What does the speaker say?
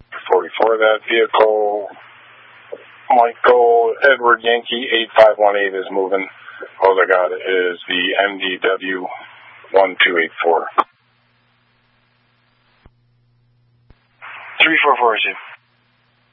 44, that vehicle. Michael Edward Yankee 8518 is moving. All I got is the MDW 1284. 344 is it.